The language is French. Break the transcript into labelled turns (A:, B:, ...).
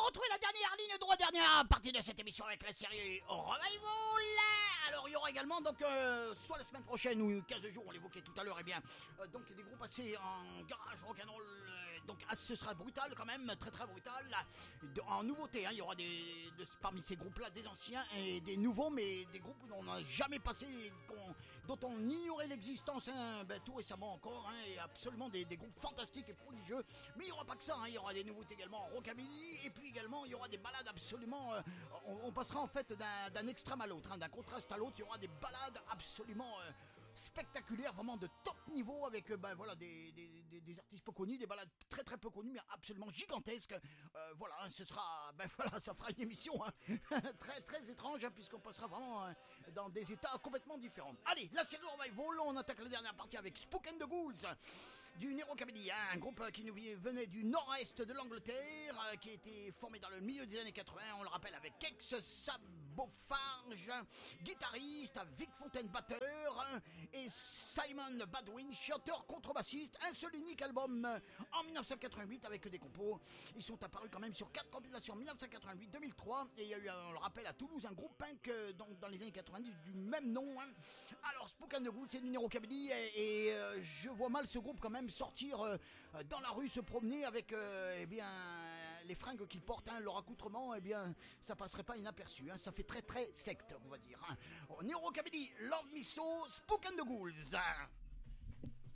A: retrouver la dernière ligne droite, dernière partie de cette émission avec la série Revival. Alors il y aura également donc soit la semaine prochaine ou 15 jours, on l'évoquait tout à l'heure, et bien donc des groupes passés en garage rock'n'roll, donc ce sera brutal quand même, très très brutal. En nouveauté, hein, il y aura parmi ces groupes-là des anciens et des nouveaux, mais des groupes dont on n'a jamais passé, dont on ignorait l'existence, hein, tout récemment encore, hein, et absolument des groupes fantastiques et prodigieux. Mais il n'y aura pas que ça, hein, il y aura des nouveautés également en rockabilly, et puis également il y aura des balades absolument, on passera en fait d'un extrême à l'autre, hein, d'un contraste à l'autre. Il y aura des balades absolument spectaculaires, vraiment de top niveau, avec voilà, des artistes peu connus, des balades très très peu connues mais absolument gigantesques. Voilà, hein, ce sera, voilà, ça fera une émission hein, très très étrange, hein, puisqu'on passera vraiment dans des états complètement différents. Allez, la série Revival, on attaque la dernière partie avec Spook and the Ghouls du Neurocabilly, hein, un groupe qui nous venait du nord-est de l'Angleterre, qui a été formé dans le milieu des années 80, on le rappelle, avec Kex Sabofarge, guitariste, Vic Fontaine batteur, et Simon Badwin, chanteur contrebassiste. Un seul unique album en 1988 avec des compos. Ils sont apparus quand même sur 4 compilations, 1988, 2003, et il y a eu, on le rappelle, à Toulouse, un groupe punk dans les années 90 du même nom, hein. Alors Spook and the Ghouls, c'est du Neurocabilly, et je vois mal ce groupe quand même sortir dans la rue, se promener avec eh bien les fringues qu'ils portent, hein, leur accoutrement, eh bien ça passerait pas inaperçu, hein. Ça fait très très secte, on va dire, hein. Neurocabilly, Love Me So, Spook and the Ghouls.